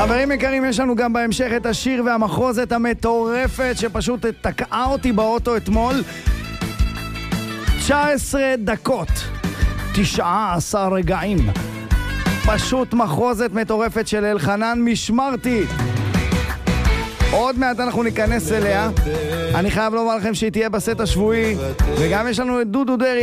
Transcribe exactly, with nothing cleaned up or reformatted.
חברים יקרים, יש לנו גם בהמשך את השיר והמחרוזת המטורפת שפשוט תקעה אותי באוטו אתמול. תשע עשרה דקות, תשעה עשר רגעים, פשוט מחרוזת מטורפת של אלחנן משמרתי. עוד מעט אנחנו ניכנס אליה. אני חייב לומר לכם שהיא תהיה בסט השבועי, וגם יש לנו את דודו דרי